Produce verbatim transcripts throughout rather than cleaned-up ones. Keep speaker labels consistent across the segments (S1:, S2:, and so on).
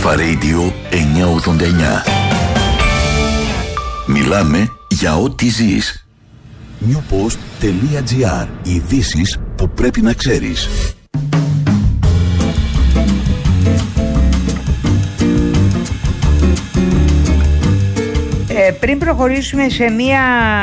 S1: Αλφα Radio εννιακόσια ογδόντα εννιά. Μιλάμε για ό,τι ζεις. newpost.gr. Ειδήσεις που πρέπει να ξέρεις.
S2: Ε, πριν προχωρήσουμε σε μια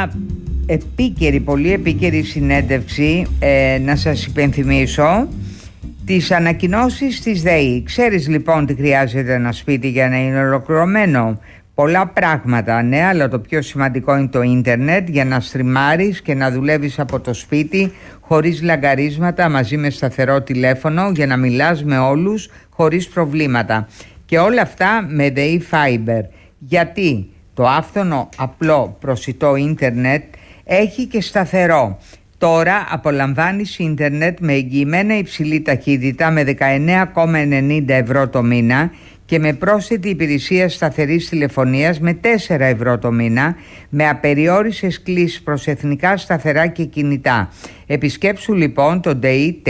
S2: επίκαιρη, πολύ επίκαιρη συνέντευξη, ε, να σας υπενθυμίσω τις ανακοινώσεις της ΔΕΗ. Ξέρεις λοιπόν τι χρειάζεται ένα σπίτι για να είναι ολοκληρωμένο? Πολλά πράγματα, ναι, αλλά το πιο σημαντικό είναι το ίντερνετ για να στριμάρεις και να δουλεύεις από το σπίτι χωρίς λαγκαρίσματα, μαζί με σταθερό τηλέφωνο, για να μιλάς με όλους χωρίς προβλήματα. Και όλα αυτά με ΔΕΗ Fiber. Γιατί το άφθονο, απλό, προσιτό ίντερνετ έχει και σταθερό. Τώρα απολαμβάνεις ίντερνετ με εγγυημένα υψηλή ταχύτητα με δεκαεννέα κόμμα ενενήντα ευρώ το μήνα και με πρόσθετη υπηρεσία σταθερής τηλεφωνίας με τέσσερα ευρώ το μήνα, με απεριόριστες κλήσεις προς εθνικά σταθερά και κινητά. Επισκέψου λοιπόν το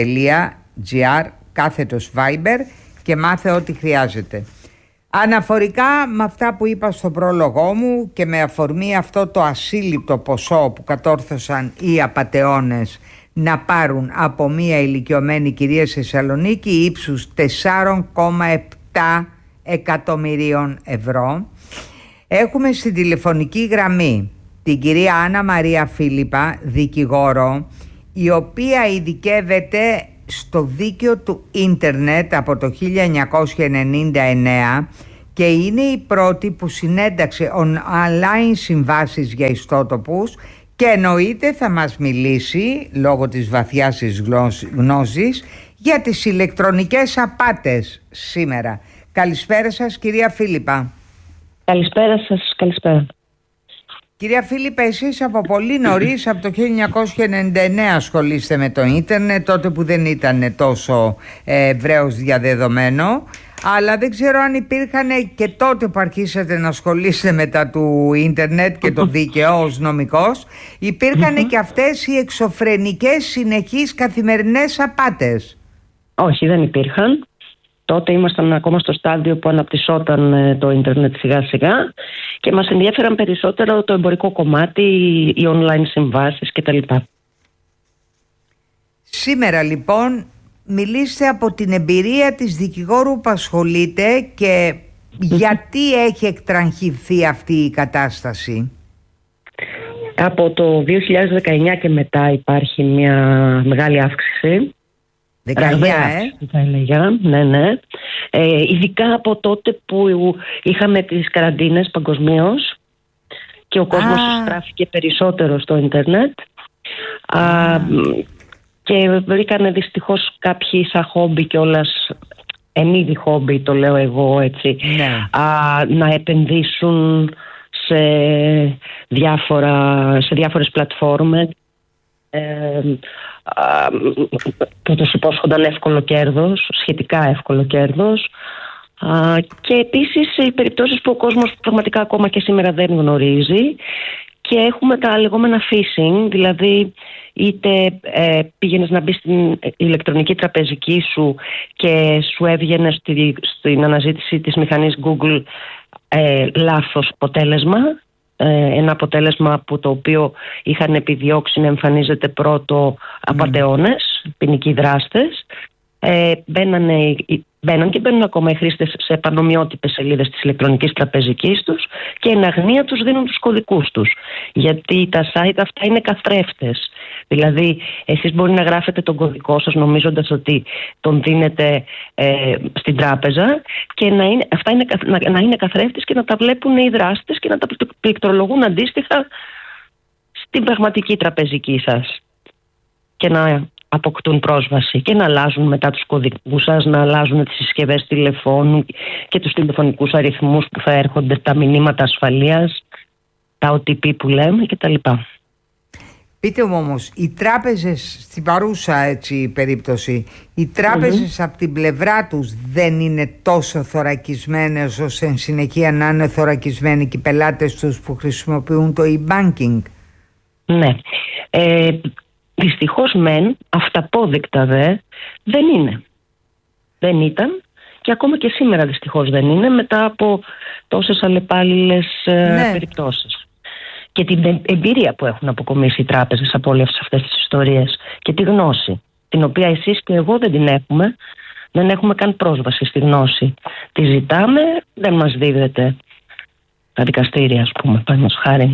S2: dei.gr κάθετος Viber και μάθε ό,τι χρειάζεται. Αναφορικά με αυτά που είπα στο πρόλογό μου και με αφορμή αυτό το ασύλληπτο ποσό που κατόρθωσαν οι απατεώνες να πάρουν από μία ηλικιωμένη κυρία στη Θεσσαλονίκη ύψους τέσσερα κόμμα επτά εκατομμυρίων ευρώ, έχουμε στην τηλεφωνική γραμμή την κυρία Άννα Μαρία Φίλιππα, δικηγόρο, η οποία ειδικεύεται στο δίκαιο του ίντερνετ από το χίλια εννιακόσια ενενήντα εννέα και είναι η πρώτη που συνένταξε online συμβάσεις για ιστότοπους και εννοείται θα μας μιλήσει, λόγω της βαθιάς της γνώσης, για τις ηλεκτρονικές απάτες σήμερα. Καλησπέρα σας κυρία Φίλιππα.
S3: Καλησπέρα σας, καλησπέρα.
S2: Κυρία Φίλιππα, εσείς από πολύ νωρίς, από το χίλια εννιακόσια ενενήντα εννέα ασχολείστε με το ίντερνετ, τότε που δεν ήταν τόσο ευρέως διαδεδομένο, αλλά δεν ξέρω αν υπήρχαν και τότε που αρχίσατε να ασχολείστε μετά του ίντερνετ και το δίκαιο ως νομικός, υπήρχαν και αυτές οι εξωφρενικές συνεχείς καθημερινές απάτες?
S3: Όχι, δεν υπήρχαν. Τότε ήμασταν ακόμα στο στάδιο που αναπτυσσόταν το ίντερνετ σιγά σιγά και μας ενδιαφέραν περισσότερο το εμπορικό κομμάτι, οι online συμβάσεις κτλ.
S2: Σήμερα λοιπόν μιλήστε από την εμπειρία της δικηγόρου που ασχολείται και γιατί έχει εκτραγχηθεί αυτή η κατάσταση.
S3: Από το δύο χιλιάδες δεκαεννιά και μετά υπάρχει μια μεγάλη αύξηση.
S2: δεκαεννιά, ε.
S3: θα έλεγα, ναι, ναι. Ε, ειδικά από τότε που είχαμε τις καραντίνες παγκοσμίως και ο κόσμος ah. στράφηκε περισσότερο στο ίντερνετ. Ah. Α, και βρήκανε δυστυχώς κάποιοι σαν χόμπι κιόλας, εν είδη χόμπι το λέω εγώ έτσι,
S2: ναι.
S3: α, να επενδύσουν σε, διάφορα, σε διάφορες πλατφόρμες ε, που τους υπόσχονταν εύκολο κέρδος, σχετικά εύκολο κέρδος, α, και επίσης οι περιπτώσεις που ο κόσμος πραγματικά ακόμα και σήμερα δεν γνωρίζει, και έχουμε τα λεγόμενα phishing, δηλαδή είτε ε, πήγαινες να μπεις στην ηλεκτρονική τραπεζική σου και σου έβγαινε στη, στην αναζήτηση της μηχανής Google ε, λάθος αποτέλεσμα, ένα αποτέλεσμα που το οποίο είχαν επιδιώξει να εμφανίζεται πρώτο απατεώνες, mm. ποινικοί δράστες. Ε, μπαίνανε, μπαίναν και μπαίνουν ακόμα οι χρήστες σε επανομοιότυπες σελίδες της ηλεκτρονικής τραπεζικής τους και εν αγνία τους δίνουν τους κωδικούς τους. Γιατί τα site αυτά είναι καθρέφτες. Δηλαδή, εσείς μπορεί να γράφετε τον κωδικό σας νομίζοντας ότι τον δίνετε ε, στην τράπεζα και να είναι, αυτά είναι, να, να είναι καθρέφτες και να τα βλέπουν οι δράστες και να τα πληκτρολογούν αντίστοιχα στην πραγματική τραπεζική σας και να αποκτούν πρόσβαση και να αλλάζουν μετά τους κωδικούς σας, να αλλάζουν τις συσκευές τηλεφώνου και τους τηλεφωνικούς αριθμούς που θα έρχονται, τα μηνύματα ασφαλείας, τα ο τι πι που λέμε κτλ.
S2: Πείτε μου όμως, οι τράπεζες στην παρούσα έτσι περίπτωση, οι τράπεζες mm-hmm. από την πλευρά τους δεν είναι τόσο θωρακισμένες ώστε εν συνεχεία να είναι θωρακισμένοι και οι πελάτες τους που χρησιμοποιούν το e-banking?
S3: Ναι. Ε, δυστυχώς μεν, αυταπόδεικτα δε, δεν είναι. Δεν ήταν και ακόμα και σήμερα δυστυχώς δεν είναι, μετά από τόσες αλλεπάλληλες ναι. περιπτώσεις. Και την εμπειρία που έχουν αποκομίσει οι τράπεζες από όλες αυτές τις ιστορίες και τη γνώση, την οποία εσείς και εγώ δεν την έχουμε, δεν έχουμε καν πρόσβαση στη γνώση. Τη ζητάμε, δεν μας δίδεται τα δικαστήρια, ας πούμε, παραδείγματος χάρη.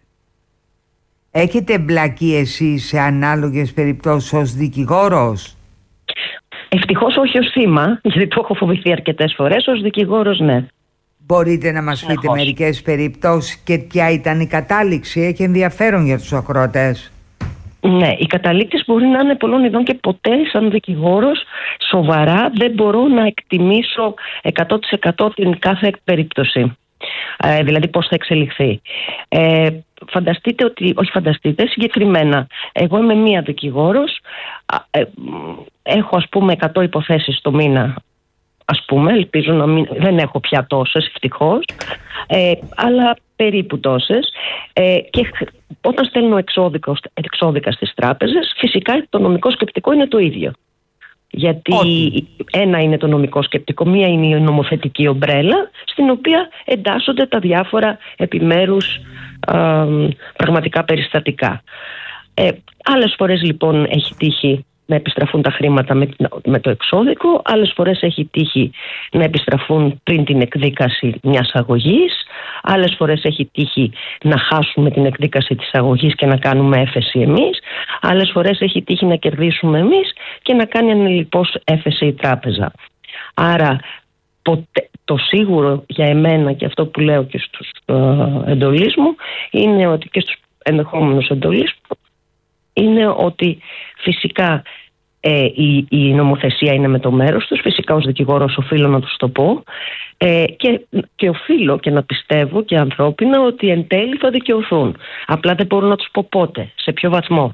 S2: Έχετε εμπλακεί εσείς σε ανάλογες περιπτώσεις ως δικηγόρος?
S3: Ευτυχώς όχι ως θύμα, γιατί το έχω φοβηθεί αρκετές φορές. Ως δικηγόρος, ναι.
S2: Μπορείτε να μας πείτε μερικές περιπτώσεις και ποια ήταν η κατάληξη? Έχει ενδιαφέρον για τους ακροατές.
S3: Ναι, οι καταλήκτες μπορεί να είναι πολλών ειδών και ποτέ σαν δικηγόρος σοβαρά δεν μπορώ να εκτιμήσω εκατό τοις εκατό την κάθε περίπτωση. Ε, δηλαδή πώς θα εξελιχθεί. Ε, φανταστείτε ότι, όχι φανταστείτε, συγκεκριμένα, εγώ είμαι μία δικηγόρος, ε, έχω ας πούμε εκατό υποθέσεις το μήνα, ας πούμε, ελπίζω να μην, δεν έχω πια τόσες ευτυχώς, ε, αλλά περίπου τόσες, ε, και όταν στέλνω εξώδικα, εξώδικα στις τράπεζες, φυσικά το νομικό σκεπτικό είναι το ίδιο. Γιατί Ό, ένα είναι το νομικό σκεπτικό, μία είναι η νομοθετική ομπρέλα, στην οποία εντάσσονται τα διάφορα επιμέρους α, πραγματικά περιστατικά. Ε, άλλες φορές λοιπόν έχει τύχει να επιστραφούν τα χρήματα με, με το εξώδικο, άλλες φορές έχει τύχει να επιστραφούν πριν την εκδίκαση μιας αγωγής, άλλες φορές έχει τύχει να χάσουμε την εκδίκαση της αγωγής και να κάνουμε έφεση εμείς, άλλες φορές έχει τύχει να κερδίσουμε εμείς και να κάνει ανελιπώς έφεση η τράπεζα. Άρα ποτέ, το σίγουρο για εμένα και αυτό που λέω και στους ε, εντολείς μου είναι ότι, και στους ενδεχόμενους εντολείς μου, είναι ότι φυσικά ε, η, η νομοθεσία είναι με το μέρος τους, φυσικά ως δικηγόρος οφείλω να τους το πω, ε, και, και οφείλω και να πιστεύω και ανθρώπινα ότι εν τέλει θα δικαιωθούν. Απλά δεν μπορώ να τους πω πότε, σε ποιο βαθμό.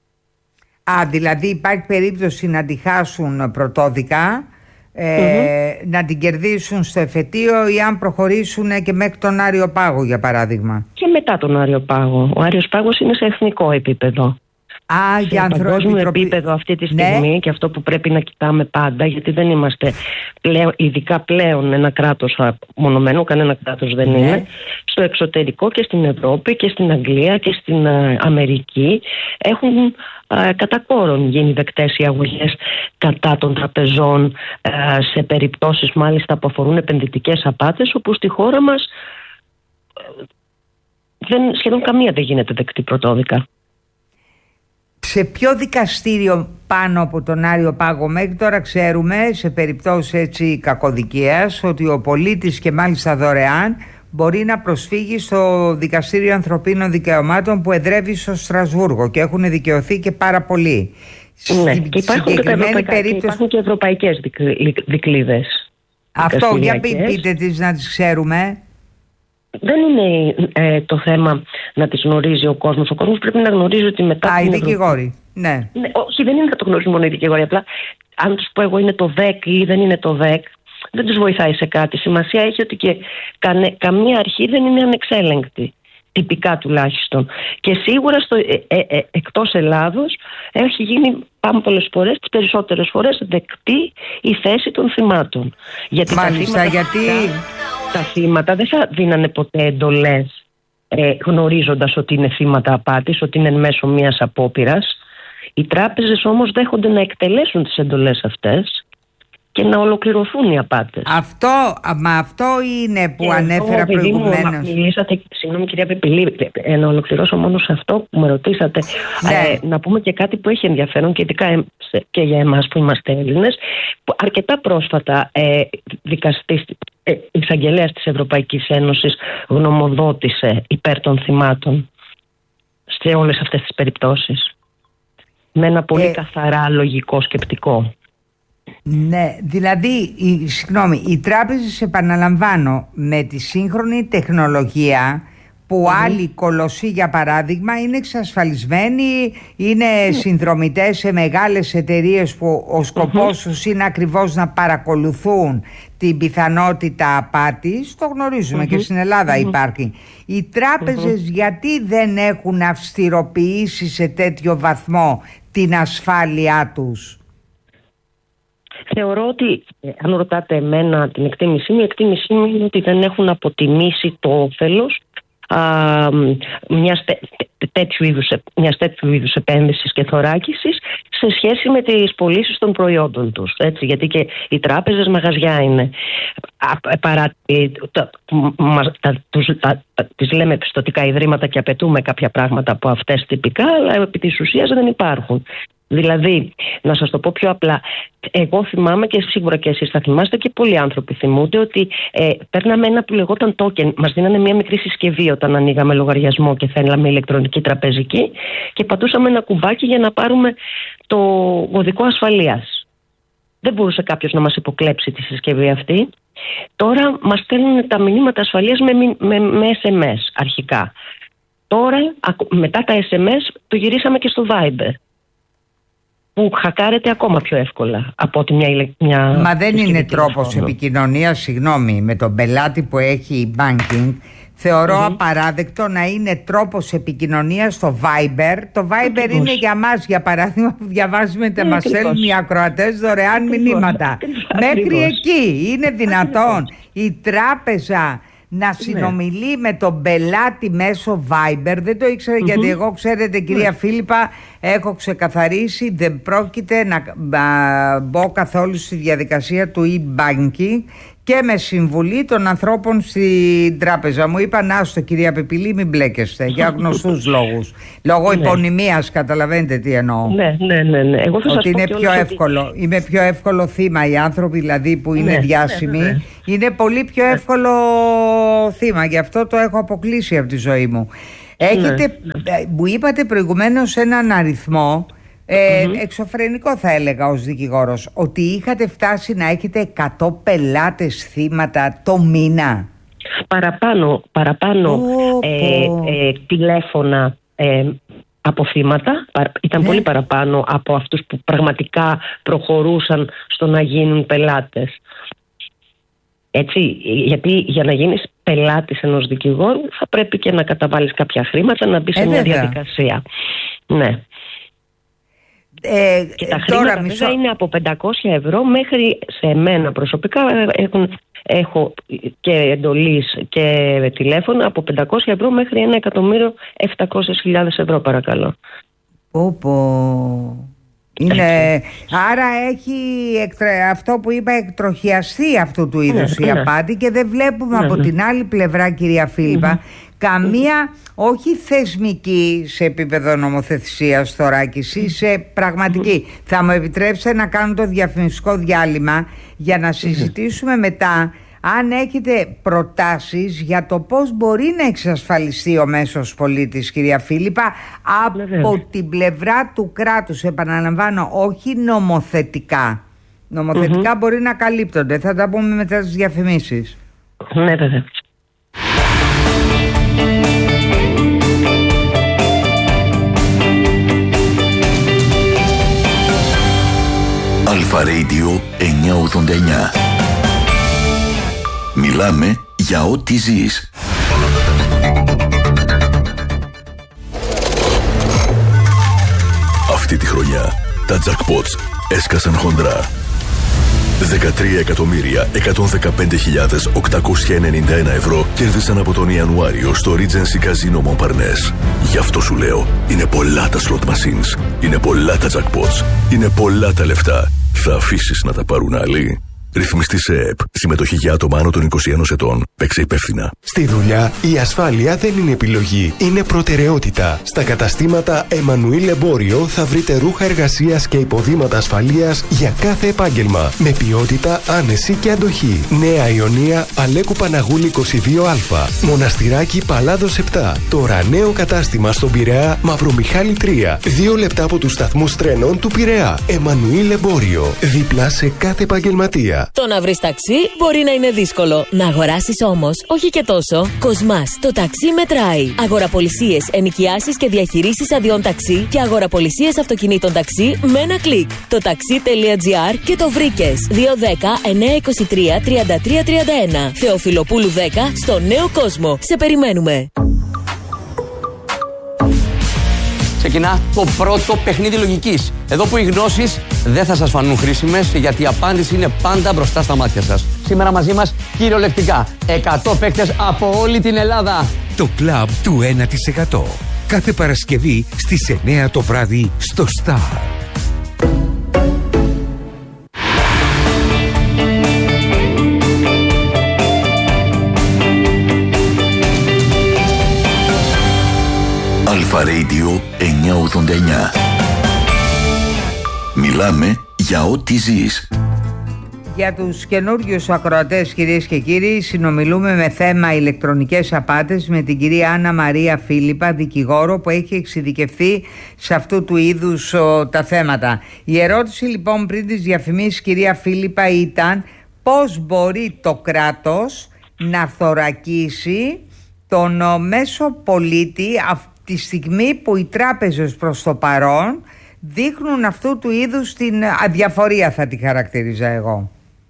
S2: Α, δηλαδή υπάρχει περίπτωση να τη χάσουν πρωτόδικα, ε, mm-hmm. να την κερδίσουν στο εφετείο ή αν προχωρήσουν και μέχρι τον Άριο Πάγο, για παράδειγμα.
S3: Και μετά τον Άριο Πάγο. Ο Άριος Πάγος είναι σε εθνικό επίπεδο.
S2: Α,
S3: σε
S2: για
S3: παγκόσμιο επίπεδο αυτή τη στιγμή, ναι. Και αυτό που πρέπει να κοιτάμε πάντα, γιατί δεν είμαστε πλέον, ειδικά πλέον ένα κράτος μονομένο, κανένα κράτος δεν ναι. είναι. Στο εξωτερικό και στην Ευρώπη και στην Αγγλία και στην α, Αμερική έχουν α, κατά κόρον γίνει δεκτές οι αγωγές κατά των τραπεζών, α, σε περιπτώσεις μάλιστα που αφορούν επενδυτικές απάτες, όπου στη χώρα μας δεν, σχεδόν καμία δεν γίνεται δεκτή πρωτόδικα.
S2: Σε ποιο δικαστήριο πάνω από τον Άριο Πάγο? Μέχρι τώρα ξέρουμε σε περιπτώσεις έτσι κακοδικίας ότι ο πολίτης, και μάλιστα δωρεάν, μπορεί να προσφύγει στο Δικαστήριο Ανθρωπίνων Δικαιωμάτων που εδρεύει στο Στρασβούργο, και έχουν δικαιωθεί και πάρα πολλοί.
S3: Ναι, και υπάρχουν, και περίπτωση... και υπάρχουν και ευρωπαϊκές δικλείδες.
S2: Αυτό, για πείτε τις να τις ξέρουμε.
S3: Δεν είναι ε, το θέμα να τις γνωρίζει ο κόσμος. Ο κόσμος πρέπει να γνωρίζει ότι μετά.
S2: Α, οι δικηγόροι. Ναι.
S3: ναι. Όχι, δεν είναι να το γνωρίζουν μόνο οι δικηγόροι. Απλά, αν τους πω εγώ είναι το ΔΕΚ ή δεν είναι το ΔΕΚ, δεν τους βοηθάει σε κάτι. Σημασία έχει ότι και κανε, καμία αρχή δεν είναι ανεξέλεγκτη. Τυπικά τουλάχιστον. Και σίγουρα στο, ε, ε, ε, εκτός Ελλάδος έχει γίνει πάμε πολλές φορές, τις περισσότερες φορές δεκτή η θέση των θυμάτων. Γιατί
S2: μάλιστα, τα γιατί...
S3: Τα θύματα δεν θα δίνανε ποτέ εντολές ε, γνωρίζοντας ότι είναι θύματα απάτης, ότι είναι εν μέσω μιας απόπειρας. Οι τράπεζες όμως δέχονται να εκτελέσουν τις εντολές αυτές και να ολοκληρωθούν οι απάτες.
S2: Αυτό, μα αυτό είναι που και ανέφερα εγώ, προηγουμένως.
S3: Μιλήσατε, συγγνώμη κυρία Πιπηλή, ε, να ολοκληρώσω μόνο σε αυτό που με ρωτήσατε.
S2: Ναι.
S3: Ε, να πούμε και κάτι που έχει ενδιαφέρον και ειδικά και για εμάς που είμαστε Έλληνες. Που αρκετά πρόσφατα ε, δικαστής, ε, εισαγγελέας της Ευρωπαϊκής Ένωσης γνωμοδότησε υπέρ των θυμάτων σε όλες αυτές τις περιπτώσεις. Με ένα πολύ ε... καθαρά λογικό σκεπτικό.
S2: Ναι, δηλαδή, η, συγγνώμη, οι τράπεζες, επαναλαμβάνω, με τη σύγχρονη τεχνολογία που mm-hmm. άλλοι κολοσσοί, για παράδειγμα, είναι εξασφαλισμένοι, είναι mm. συνδρομητές σε μεγάλες εταιρείες που ο σκοπός mm-hmm. τους είναι ακριβώς να παρακολουθούν την πιθανότητα απάτης. Το γνωρίζουμε mm-hmm. και στην Ελλάδα mm-hmm. υπάρχει. Οι τράπεζες mm-hmm. γιατί δεν έχουν αυστηροποιήσει σε τέτοιο βαθμό την ασφάλειά τους?
S3: Θεωρώ ότι, αν ρωτάτε εμένα την εκτίμησή μου, η εκτίμησή μου είναι ότι δεν έχουν αποτιμήσει το όφελος Α, μιας, τε, τέτοιου είδους, μιας τέτοιου είδους επένδυσης και θωράκισης σε σχέση με τις πωλήσεις των προϊόντων τους, έτσι, γιατί και οι τράπεζες μαγαζιά είναι παρά τα, τα, τους, τα, τα, τις λέμε πιστωτικά ιδρύματα και απαιτούμε κάποια πράγματα από αυτές τυπικά, αλλά επί της ουσίας δεν υπάρχουν. Δηλαδή, να σας το πω πιο απλά, εγώ θυμάμαι και σίγουρα και εσείς θα θυμάστε και πολλοί άνθρωποι θυμούνται ότι ε, παίρναμε ένα που λεγόταν token, μας δίνανε μια μικρή συσκευή όταν ανοίγαμε λογαριασμό και θέλαμε ηλεκτρονική τραπεζική και πατούσαμε ένα κουμπάκι για να πάρουμε το κωδικό ασφαλείας. Δεν μπορούσε κάποιος να μας υποκλέψει τη συσκευή αυτή. Τώρα μας στέλνουν τα μηνύματα ασφαλείας με, με, με ες εμ ες αρχικά. Τώρα, μετά τα ες εμ ες, το γυρίσαμε και στο Viber, που χακάρεται ακόμα πιο εύκολα από ότι μια... μια
S2: Μα δεν είναι τρόπος επικοινωνίας, συγγνώμη, με τον πελάτη που έχει banking. Θεωρώ mm-hmm. απαράδεκτο να είναι τρόπος επικοινωνίας στο Viber. Το Viber ακριβώς. Είναι για μας, για παράδειγμα, που διαβάζουμε και μας στέλνουν οι ακροατές δωρεάν ακριβώς. Μηνύματα. Ακριβώς. Μέχρι ακριβώς. Εκεί είναι δυνατόν ακριβώς. Η τράπεζα να συνομιλεί ναι. με τον πελάτη μέσω Viber. Δεν το ήξερα mm-hmm. γιατί εγώ, ξέρετε κυρία ναι. Φίλιππα, έχω ξεκαθαρίσει, δεν πρόκειται να α, μπω καθόλου στη διαδικασία του e-banking και με συμβουλή των ανθρώπων στην τράπεζα. Μου είπαν, άστο κυρία Πεπιλή, μην μπλέκεστε, για γνωστούς λόγους. Λόγω ναι. υπονημίας, καταλαβαίνετε τι εννοώ.
S3: Ναι, ναι, ναι, ναι. Εγώ θα
S2: ότι
S3: σας
S2: είναι
S3: πω
S2: πιο
S3: ότι...
S2: εύκολο. Είμαι πιο εύκολο θύμα. Οι άνθρωποι δηλαδή που είναι ναι, διάσημοι ναι, ναι, ναι. είναι πολύ πιο εύκολο θύμα. Γι' αυτό το έχω αποκλείσει από τη ζωή μου. Έχετε, ναι. μου είπατε προηγουμένως έναν αριθμό Ε, mm-hmm. εξωφρενικό θα έλεγα ως δικηγόρος, ότι είχατε φτάσει να έχετε εκατό πελάτες θύματα το μήνα.
S3: Παραπάνω, παραπάνω oh, ε, oh. Ε, τηλέφωνα ε, από θύματα. Ήταν yeah. πολύ παραπάνω από αυτούς που πραγματικά προχωρούσαν στο να γίνουν πελάτες. Έτσι, γιατί για να γίνεις πελάτης ενός δικηγόρου θα πρέπει και να καταβάλεις κάποια χρήματα, να μπει σε ε, μια βέβαια. διαδικασία. Ναι.
S2: Ε,
S3: και τα χρήματα μισό... είναι από πεντακόσια ευρώ μέχρι, σε μένα προσωπικά έχουν, έχω και εντολής και τηλέφωνα, από πεντακόσια ευρώ μέχρι ένα εκατομμύριο επτακόσιες χιλιάδες ευρώ, παρακαλώ. Πω
S2: πω. Είναι, άρα έχει εκτρα, αυτό που είπα εκτροχιαστεί αυτού του είδους ναι, η ναι. απάτη και δεν βλέπουμε ναι, από ναι. την άλλη πλευρά, κυρία Φίλιππα, mm-hmm. καμία, όχι θεσμική σε επίπεδο νομοθεσίας θωράκιση, σε πραγματική. Mm-hmm. Θα μου επιτρέψετε να κάνω το διαφημιστικό διάλειμμα για να συζητήσουμε mm-hmm. μετά αν έχετε προτάσεις για το πώς μπορεί να εξασφαλιστεί ο μέσος πολίτης, κυρία Φίλιππα, από mm-hmm. την πλευρά του κράτους. Επαναλαμβάνω, όχι νομοθετικά. Νομοθετικά mm-hmm. μπορεί να καλύπτονται. Θα τα πούμε μετά τις διαφημίσεις.
S3: Ναι, βέβαια.
S1: Αλφα Radio εννιακόσια ογδόντα εννιά. Μιλάμε για ό,τι ζεις. Αυτή τη χρονιά τα jackpots έσκασαν χοντρά. δεκατρία εκατομμύρια εκατόν δεκαπέντε χιλιάδες οκτακόσια ενενήντα ένα ευρώ κέρδισαν από τον Ιανουάριο στο Regency Casino Montparnasse. Γι' αυτό σου λέω, είναι πολλά τα slot machines, είναι πολλά τα jackpots, είναι πολλά τα λεφτά. Θα αφήσεις να τα πάρουν άλλοι? Ρυθμιστή σε ΕΕΠ. Συμμετοχή για άτομα άνω των είκοσι ένα ετών. Παίξε υπεύθυνα.
S4: Στη δουλειά η ασφάλεια δεν είναι επιλογή, είναι προτεραιότητα. Στα καταστήματα Εμμανουήλ Εμπόριο θα βρείτε ρούχα εργασίας και υποδήματα ασφαλείας για κάθε επάγγελμα. Με ποιότητα, άνεση και αντοχή. Νέα Ιωνία, Αλέκου Παναγούλη είκοσι δύο Α. Μοναστηράκι Παλάδος επτά. Τώρα νέο κατάστημα στον Πειραιά, Μαυρομιχάλη τρία. Δύο λεπτά από τους σταθμούς τρένων του Πειραιά. Εμμανουήλ Εμπόριο. Δίπλα σε κάθε επαγγελματία.
S5: Το να βρεις ταξί μπορεί να είναι δύσκολο. Να αγοράσεις όμως, όχι και τόσο. Κοσμάς, το ταξί μετράει. Αγοραπολισίες, ενοικιάσεις και διαχειρήσεις αδειών ταξί και αγοραπολισίες αυτοκινήτων ταξί με ένα κλικ. Το ταξί.gr και το βρήκες. δύο ένα μηδέν εννιακόσια είκοσι τρία τριάντα τρία τριάντα ένα. Θεοφιλοπούλου δέκα στο Νέο Κόσμο. Σε περιμένουμε.
S6: ξεκινά το πρώτο παιχνίδι λογικής. Εδώ που οι γνώσεις δεν θα σας φανούν χρήσιμες, γιατί η απάντηση είναι πάντα μπροστά στα μάτια σας. Σήμερα μαζί μας κυριολεκτικά εκατό παίκτες από όλη την Ελλάδα.
S7: Το κλαμπ του ένα τοις εκατό. Κάθε Παρασκευή στις εννιά το βράδυ στο Star.
S1: Αλφα Radio εννιακόσια ογδόντα εννιά. Μιλάμε για ό,τι ζεις.
S2: Για τους καινούριους ακροατές, κυρίες και κύριοι, συνομιλούμε με θέμα ηλεκτρονικές απάτες με την κυρία Άννα Μαρία Φίλιππα, δικηγόρο που έχει εξειδικευθεί σε αυτού του είδους ο, τα θέματα. Η ερώτηση λοιπόν πριν τις διαφημίσεις, κυρία Φίλιππα, ήταν πώς μπορεί το κράτος να θωρακίσει τον ο, μέσο πολίτη τη στιγμή που οι τράπεζες προς το παρόν δείχνουν αυτού του είδους την αδιαφορία, θα τη χαρακτηρίζα εγώ.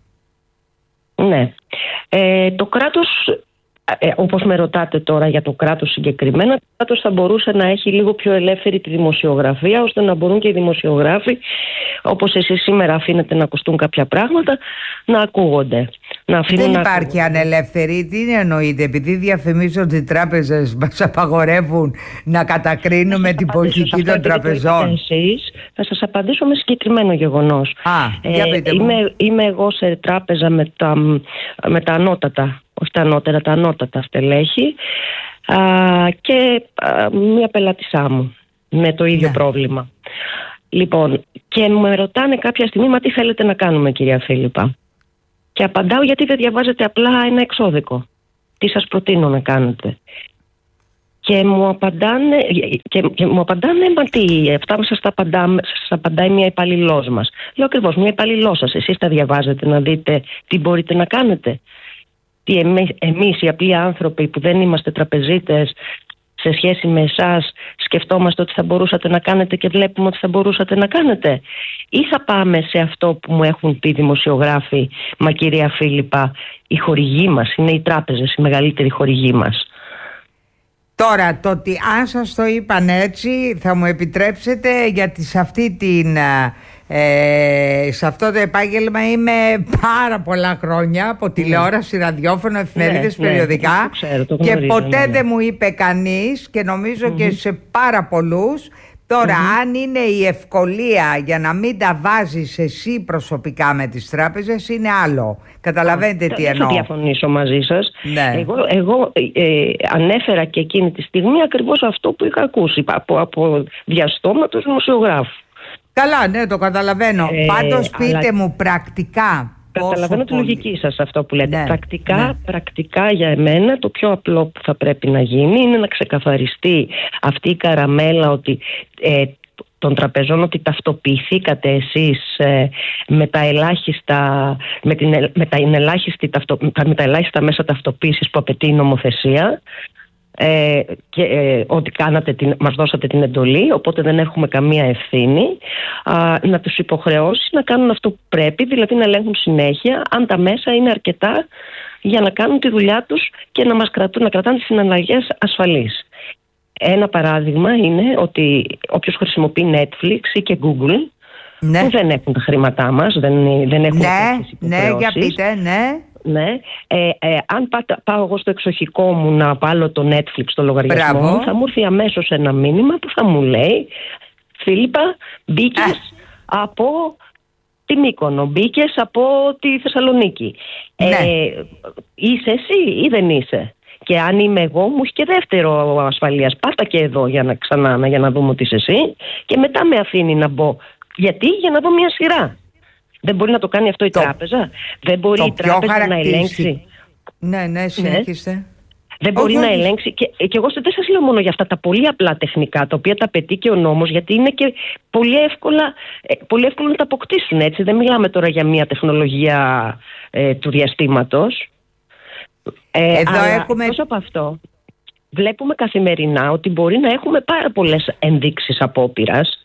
S3: Ναι. Ε, το κράτος, ε, όπως με ρωτάτε τώρα για το κράτος συγκεκριμένα, το κράτος θα μπορούσε να έχει λίγο πιο ελεύθερη τη δημοσιογραφία, ώστε να μπορούν και οι δημοσιογράφοι, όπως εσείς σήμερα αφήνετε να ακουστούν κάποια πράγματα, να ακούγονται. Να
S2: Δεν
S3: να
S2: υπάρχει
S3: ακούγονται.
S2: ανελεύθερη. Τι εννοείται? Επειδή διαφημίζονται οι τράπεζες μας απαγορεύουν να κατακρίνουμε την πολιτική των τραπεζών?
S3: Εσείς, θα σας απαντήσω με συγκεκριμένο γεγονός.
S2: Α, για πείτε μου.
S3: είμαι, είμαι εγώ σε τράπεζα με τα, με τα ανώτατα, όχι τα ανώτερα, τα ανώτατα στελέχη, α, και α, μία πελάτησά μου με το ίδιο
S2: Ναι.
S3: πρόβλημα. Λοιπόν, και με ρωτάνε κάποια στιγμή, μα τι θέλετε να κάνουμε, κυρία Φίλιππα? Και απαντάω, γιατί δεν διαβάζετε απλά ένα εξώδικο? Τι σας προτείνω να κάνετε? Και μου απαντάνε, και, και μου απαντάνε μα τι, αυτά σας τα απαντάμε, σας απαντάει μια υπαλληλός μας. Λέω ακριβώς, μια υπαλληλός σας. Εσείς τα διαβάζετε να δείτε τι μπορείτε να κάνετε? Τι εμείς, εμείς οι απλοί άνθρωποι που δεν είμαστε τραπεζίτες, σε σχέση με εσάς σκεφτόμαστε ότι θα μπορούσατε να κάνετε και βλέπουμε ότι θα μπορούσατε να κάνετε? Ή θα πάμε σε αυτό που μου έχουν πει δημοσιογράφοι, μα κυρία Φίλιππα, η χορηγή μας είναι οι τράπεζες, η μεγαλύτερη χορηγή μας?
S2: Τώρα, το ότι αν σας το είπαν έτσι, θα μου επιτρέψετε, γιατί σε αυτή την... Ε, σε αυτό το επάγγελμα είμαι πάρα πολλά χρόνια, από τηλεόραση, ραδιόφωνο, εφημερίδες,
S3: ναι,
S2: περιοδικά,
S3: ναι, το ξέρω, το
S2: και
S3: γνωρίζω,
S2: ποτέ
S3: ναι, ναι.
S2: δεν μου είπε κανείς, και νομίζω
S3: Mm-hmm.
S2: και σε πάρα πολλούς. Τώρα, mm-hmm. αν είναι η ευκολία για να μην τα βάζεις εσύ προσωπικά με τις τράπεζες, είναι άλλο. Καταλαβαίνετε τι εννοώ?
S3: Δεν θα διαφωνήσω μαζί σας.
S2: Ναι.
S3: Εγώ, εγώ ε, ανέφερα και εκείνη τη στιγμή ακριβώς αυτό που είχα ακούσει από, από διαστόματος δημοσιογράφου.
S2: Καλά, ναι, το καταλαβαίνω.
S3: Ε,
S2: Πάντως πείτε
S3: αλλά...
S2: μου πρακτικά.
S3: Καταλαβαίνω τη
S2: πολύ...
S3: λογική σας αυτό που λέτε.
S2: Ναι,
S3: πρακτικά,
S2: ναι.
S3: πρακτικά για εμένα το πιο απλό που θα πρέπει να γίνει είναι να ξεκαθαριστεί αυτή η καραμέλα ότι, ε, των τραπεζών, ότι ταυτοποιηθήκατε εσείς ε, με τα ελάχιστα, με την, με τα ελάχιστη, με τα ελάχιστα μέσα ταυτοποίησης που απαιτεί η νομοθεσία. Ε, και ε, ότι κάνατε την, μας δώσατε την εντολή, οπότε δεν έχουμε καμία ευθύνη, α, να τους υποχρεώσει να κάνουν αυτό που πρέπει, δηλαδή να ελέγχουν συνέχεια αν τα μέσα είναι αρκετά για να κάνουν τη δουλειά τους και να μας κρατούν, να κρατάνε τις συναλλαγές ασφαλείς. Ένα παράδειγμα είναι ότι όποιος χρησιμοποιεί Netflix ή και Google,
S2: ναι.
S3: που δεν έχουν τα χρήματά μας, δεν, δεν έχουν
S2: ναι,
S3: τέτοιες υποχρεώσεις.
S2: Ναι, για πείτε, ναι.
S3: Ναι. Ε, ε, αν πά, πάω εγώ στο εξοχικό μου να βάλω το Netflix στο λογαριασμό μου, θα μου έρθει αμέσως ένα μήνυμα που θα μου λέει, Φίλιππα, μπήκες από τη Μύκονο, μπήκες από τη Θεσσαλονίκη.
S2: Ναι.
S3: Ε, είσαι εσύ ή δεν είσαι? Και αν είμαι εγώ, μου έχει και δεύτερο ασφαλείας. Πάρτα και εδώ για να ξανά, για να δούμε ότι είσαι εσύ, και μετά με αφήνει να μπω. Γιατί? Για να δω μια σειρά. Δεν μπορεί να το κάνει αυτό η το, τράπεζα? Δεν μπορεί η τράπεζα να ελέγξει?
S2: Ναι, ναι, συνέχιστε. Ναι.
S3: Δεν μπορεί όχι, να όχι. ελέγξει. Και, και εγώ δεν σας λέω μόνο για αυτά τα πολύ απλά τεχνικά, τα οποία τα απαιτεί και ο νόμος, γιατί είναι και πολύ, εύκολα, πολύ εύκολο να τα αποκτήσουν, έτσι. Δεν μιλάμε τώρα για μια τεχνολογία ε, του διαστήματος. Ε,
S2: Εδώ
S3: αλλά
S2: έχουμε...
S3: εκτός από αυτό, βλέπουμε καθημερινά ότι μπορεί να έχουμε πάρα πολλές ενδείξεις απόπειρας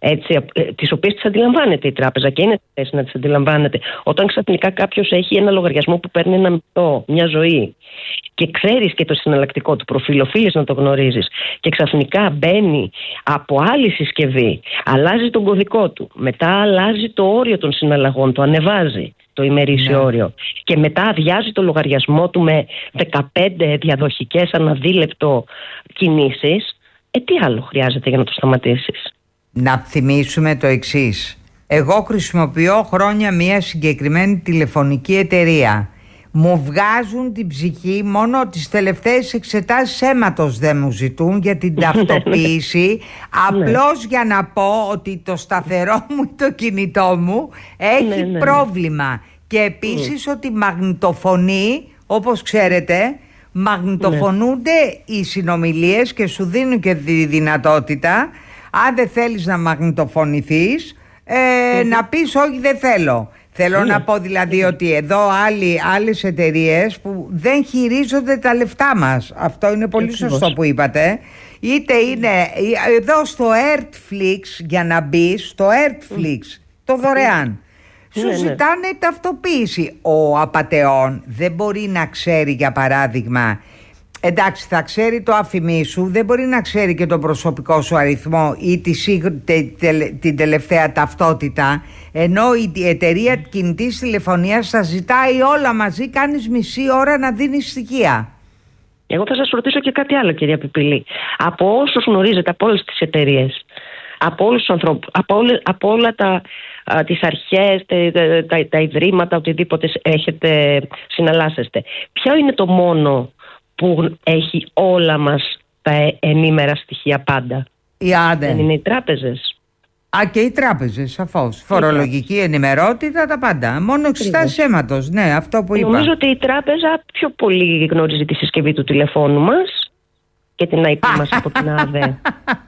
S3: Έτσι, τις οποίες τις αντιλαμβάνεται η τράπεζα και είναι θέση να τις αντιλαμβάνεται. Όταν ξαφνικά κάποιος έχει ένα λογαριασμό που παίρνει ένα μισθό, μια ζωή, και ξέρεις και το συναλλακτικό του προφίλ, οφείλεις να το γνωρίζεις, και ξαφνικά μπαίνει από άλλη συσκευή, αλλάζει τον κωδικό του, μετά αλλάζει το όριο των συναλλαγών, το ανεβάζει το ημερήσιο ναι. όριο, και μετά αδειάζει το λογαριασμό του με δεκαπέντε διαδοχικές αναδίλεπτο κινήσεις, ε, τι άλλο χρειάζεται για να το σταματήσεις?
S2: Να θυμίσουμε το εξής. Εγώ χρησιμοποιώ χρόνια μια συγκεκριμένη τηλεφωνική εταιρεία. Μου βγάζουν την ψυχή, μόνο τις τελευταίες εξετάσεις αίματος δεν μου ζητούν για την ταυτοποίηση. Απλώς για να πω ότι το σταθερό μου ή το κινητό μου έχει ναι, ναι, πρόβλημα. Και επίσης ότι μαγνητοφωνεί, όπως ξέρετε, μαγνητοφωνούνται ναι. οι συνομιλίες και σου δίνουν και τη δυνατότητα, αν δεν θέλεις να μαγνητοφωνηθείς, ε, mm-hmm. να πεις όχι, δεν θέλω. Θέλω mm-hmm. να πω δηλαδή mm-hmm. ότι εδώ άλλοι, άλλες εταιρείες που δεν χειρίζονται τα λεφτά μας. Αυτό είναι πολύ mm-hmm. σωστό που είπατε. Είτε είναι εδώ στο Earthflix, για να μπεις στο Earthflix, mm-hmm. το δωρεάν, mm-hmm. σου ζητάνε mm-hmm. ταυτοποίηση. Ο απατεών δεν μπορεί να ξέρει, για παράδειγμα, εντάξει, θα ξέρει το αφημί σου, δεν μπορεί να ξέρει και τον προσωπικό σου αριθμό ή τη, τε, τε, την τελευταία ταυτότητα, ενώ η εταιρεία κινητής τηλεφωνίας θα ζητάει όλα μαζί, κάνεις μισή ώρα να δίνεις στοιχεία.
S3: Εγώ θα σας ρωτήσω και κάτι άλλο, κυρία Πιπηλή. Από όσους γνωρίζετε, από όλες τις εταιρείες, από όλους τους ανθρώπους, από, όλε, από όλα τα, α, τις αρχές, τα, τα, τα, τα ιδρύματα, οτιδήποτε έχετε συναλλάσσεστε, ποιο είναι το μόνο που έχει όλα μας τα ενήμερα στοιχεία πάντα?
S2: Οι άντε.
S3: Δεν είναι οι τράπεζες?
S2: Α, και οι τράπεζες, σαφώς. Φορολογική ενημερότητα, τα πάντα. Μόνο εξετάσεις αίματος, ναι, αυτό που είπα.
S3: Νομίζω ότι η τράπεζα πιο πολύ γνωρίζει τη συσκευή του τηλεφώνου μας και την άι πι μας από την ΑΔΕ.